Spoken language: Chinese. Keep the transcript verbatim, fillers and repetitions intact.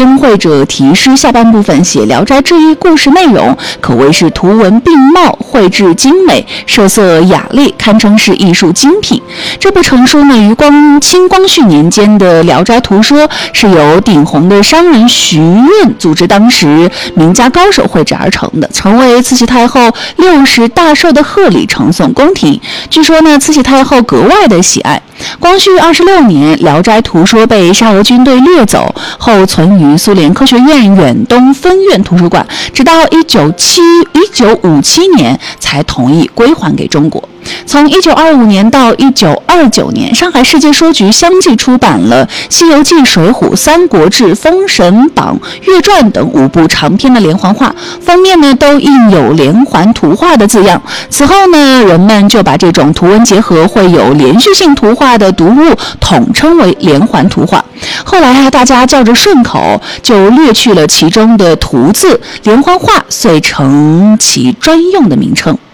编绘者题诗下半部分写《聊斋志异》故事内容，可谓是图文并茂，绘制精美，色色雅丽，堪称是艺术精品。这部成书呢，于光清光绪年间的《聊斋图说》是由顶红的商人徐润组织当时名家高手绘制而成的，成为慈禧太后六十大寿的贺礼呈送宫廷。据说呢，慈禧太后格外的喜爱。光绪二十六年，《聊斋图说》被沙俄军队掠走后，存于苏联科学院远东分院图书馆，直到一九五七年才同意归还给中国。从一九二五年到一九二九年，上海世界书局相继出版了《西游记》《水浒》《三国志》《封神榜》《岳传》等五部长篇的连环画，封面呢都印有连环图画的字样。此后呢，人们就把这种图文结合、会有连续性图画的读物统称为连环图画。后来啊，大家叫着顺口，就略去了其中的图字，连环画遂成其专用的名称。